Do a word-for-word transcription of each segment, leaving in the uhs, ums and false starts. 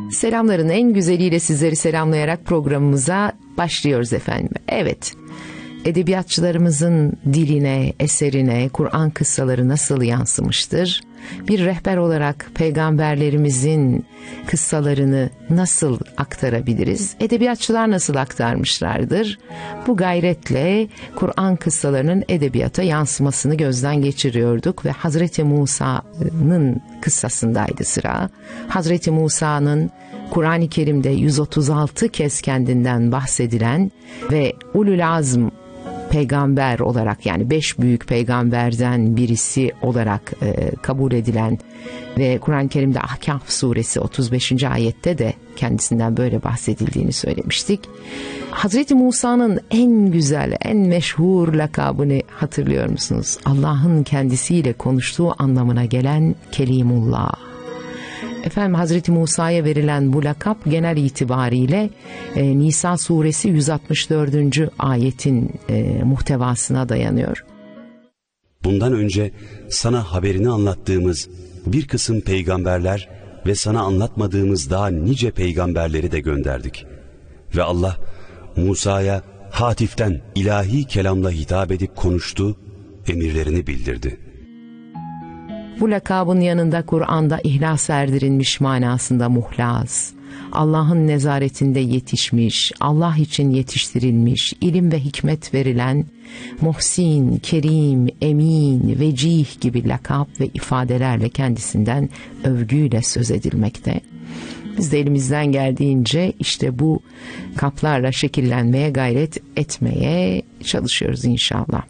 Selamların en güzeliyle sizleri selamlayarak programımıza başlıyoruz efendim. Evet, edebiyatçılarımızın diline, eserine Kur'an kıssaları nasıl yansımıştır? Bir rehber olarak peygamberlerimizin kıssalarını nasıl aktarabiliriz? Edebiyatçılar nasıl aktarmışlardır? Bu gayretle Kur'an kıssalarının edebiyata yansımasını gözden geçiriyorduk ve Hazreti Musa'nın kıssasındaydı sıra. Hazreti Musa'nın Kur'an-ı Kerim'de yüz otuz altı kez kendinden bahsedilen ve Ulul Azm peygamber olarak, yani beş büyük peygamberden birisi olarak e, kabul edilen ve Kur'an-ı Kerim'de Ahkaf suresi otuz beşinci ayette de kendisinden böyle bahsedildiğini söylemiştik. Hazreti Musa'nın en güzel, en meşhur lakabını hatırlıyor musunuz? Allah'ın kendisiyle konuştuğu anlamına gelen Kelimullah. Efendim, Hazreti Musa'ya verilen bu lakap genel itibariyle e, Nisa suresi yüz altmış dördüncü ayetin e, muhtevasına dayanıyor. Bundan önce sana haberini anlattığımız bir kısım peygamberler ve sana anlatmadığımız daha nice peygamberleri de gönderdik. Ve Allah Musa'ya hatiften ilahi kelamla hitap edip konuştu, emirlerini bildirdi. Bu lakabın yanında Kur'an'da ihlas erdirilmiş manasında muhlas, Allah'ın nezaretinde yetişmiş, Allah için yetiştirilmiş, ilim ve hikmet verilen Muhsin, Kerim, Emin, Vecih gibi lakap ve ifadelerle kendisinden övgüyle söz edilmekte. Biz de elimizden geldiğince işte bu kaplarla şekillenmeye gayret etmeye çalışıyoruz inşallah.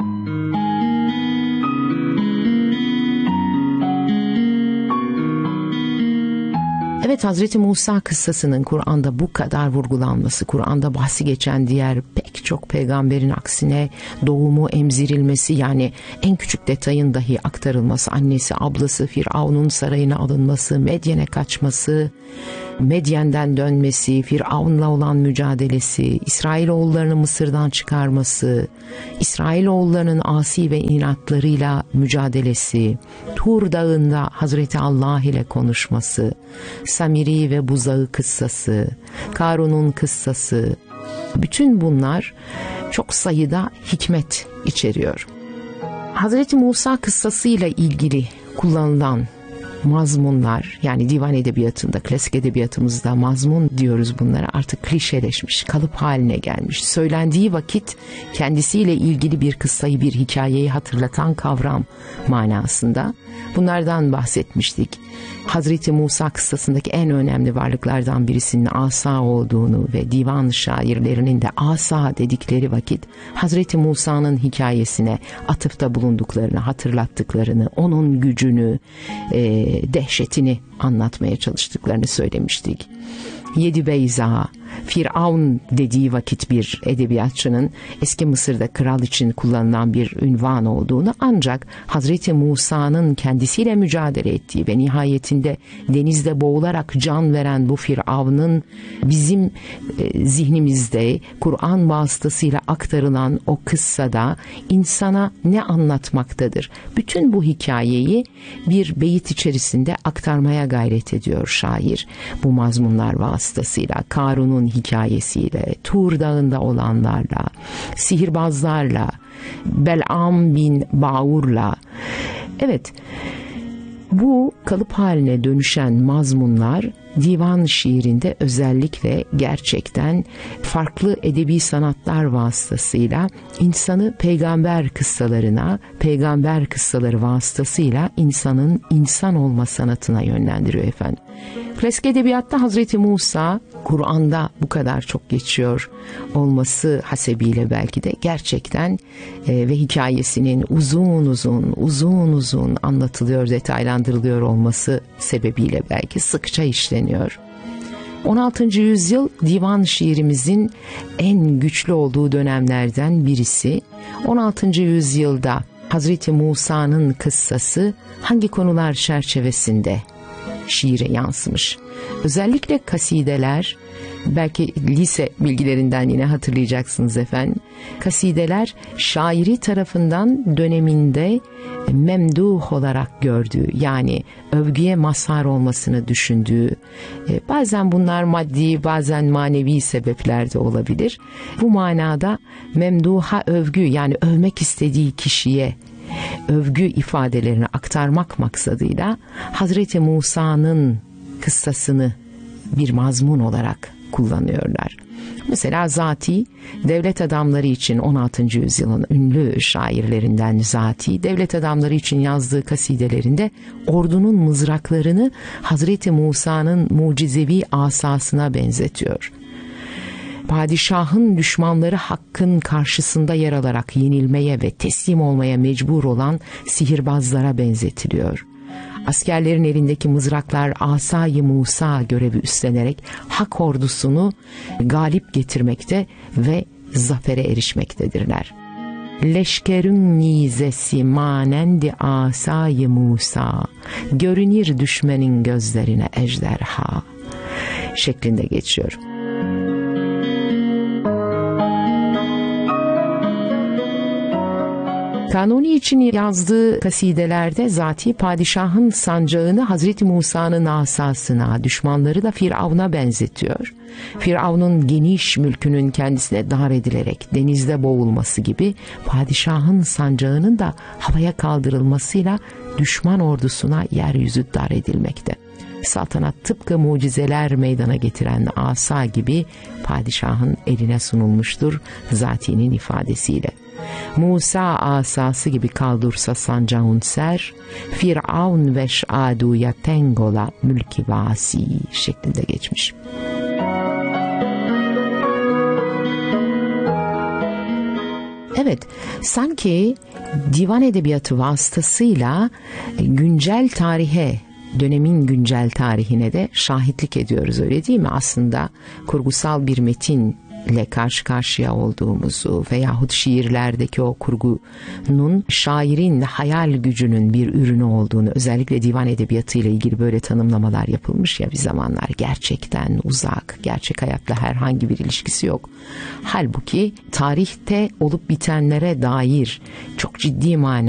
Evet, Hazreti Musa kıssasının Kur'an'da bu kadar vurgulanması, Kur'an'da bahsi geçen diğer pek çok peygamberin aksine doğumu, emzirilmesi, yani en küçük detayın dahi aktarılması, annesi, ablası, Firavun'un sarayına alınması, Medyen'e kaçması, Medyen'den dönmesi, Firavun'la olan mücadelesi, İsrailoğullarını Mısır'dan çıkarması, İsrailoğullarının asi ve inatlarıyla mücadelesi, Tur Dağı'nda Hazreti Allah ile konuşması, Samiri ve buzağı kıssası, Karun'un kıssası, bütün bunlar çok sayıda hikmet içeriyor. Hazreti Musa kıssasıyla ilgili kullanılan mazmunlar, yani divan edebiyatında, klasik edebiyatımızda mazmun diyoruz bunlara, artık klişeleşmiş, kalıp haline gelmiş. Söylendiği vakit kendisiyle ilgili bir kıssayı, bir hikayeyi hatırlatan kavram manasında. Bunlardan bahsetmiştik. Hazreti Musa kıssasındaki en önemli varlıklardan birisinin asa olduğunu ve divan şairlerinin de asa dedikleri vakit Hazreti Musa'nın hikayesine atıfta bulunduklarını, hatırlattıklarını, onun gücünü, e, dehşetini anlatmaya çalıştıklarını söylemiştik. Yedi Beyza, Firavun dediği vakit bir edebiyatçının eski Mısır'da kral için kullanılan bir ünvan olduğunu, ancak Hazreti Musa'nın kendisiyle mücadele ettiği ve nihayetinde denizde boğularak can veren bu Firavun'un bizim e, zihnimizde Kur'an vasıtasıyla aktarılan o kıssada insana ne anlatmaktadır? Bütün bu hikayeyi bir beyit içerisinde aktarmaya gayret ediyor şair. Bu mazmunlar vasıtasıyla, Karun'un hikayesiyle, Tur Dağı'nda olanlarla, sihirbazlarla, Bel'am bin Baur'la. Evet, bu kalıp haline dönüşen mazmunlar divan şiirinde özellikle gerçekten farklı edebi sanatlar vasıtasıyla insanı peygamber kıssalarına, peygamber kıssaları vasıtasıyla insanın insan olma sanatına yönlendiriyor efendim. Klasik edebiyatta Hazreti Musa Kur'an'da bu kadar çok geçiyor olması hasebiyle belki de gerçekten e, ve hikayesinin uzun uzun uzun uzun anlatılıyor, detaylandırılıyor olması sebebiyle belki sıkça işleniyor. on altıncı yüzyıl divan şiirimizin en güçlü olduğu dönemlerden birisi. on altıncı yüzyılda Hazreti Musa'nın kıssası hangi konular çerçevesinde şiire yansımış. Özellikle kasideler, belki lise bilgilerinden yine hatırlayacaksınız efendim. Kasideler şairi tarafından döneminde memduh olarak gördüğü, yani övgüye mazhar olmasını düşündüğü, bazen bunlar maddi bazen manevi sebepler de olabilir. Bu manada memduha övgü, yani övmek istediği kişiye övgü ifadelerini aktarmak maksadıyla Hazreti Musa'nın kıssasını bir mazmun olarak kullanıyorlar. Mesela Zati, devlet adamları için on altıncı yüzyılın ünlü şairlerinden Zati, devlet adamları için yazdığı kasidelerinde ordunun mızraklarını Hazreti Musa'nın mucizevi asasına benzetiyor. Padişahın düşmanları Hakk'ın karşısında yer alarak yenilmeye ve teslim olmaya mecbur olan sihirbazlara benzetiliyor. Askerlerin elindeki mızraklar Asa-i Musa görevi üstlenerek Hak ordusunu galip getirmekte ve zafere erişmektedirler. Leşkerün nizesi manendi Asa-i Musa, görünür düşmenin gözlerine ejderha şeklinde geçiyor. Kanuni için yazdığı kasidelerde Zati padişahın sancağını Hazreti Musa'nın asasına, düşmanları da Firavun'a benzetiyor. Firavun'un geniş mülkünün kendisine dar edilerek denizde boğulması gibi padişahın sancağının da havaya kaldırılmasıyla düşman ordusuna yeryüzü dar edilmekte. Saltanat tıpkı mucizeler meydana getiren asa gibi padişahın eline sunulmuştur Zati'nin ifadesiyle. Musa asası gibi kaldursa sancağın ser, Firavun veş aduya tengola mülki vasi şeklinde geçmiş. Evet, sanki divan edebiyatı vasıtasıyla güncel tarihe, dönemin güncel tarihine de şahitlik ediyoruz, öyle değil mi? Aslında kurgusal bir metin ile karşı karşıya olduğumuzu veyahut şiirlerdeki o kurgunun şairin hayal gücünün bir ürünü olduğunu, özellikle divan edebiyatı ile ilgili böyle tanımlamalar yapılmış ya bir zamanlar, gerçekten uzak, gerçek hayatla herhangi bir ilişkisi yok. Halbuki tarihte olup bitenlere dair çok ciddi manada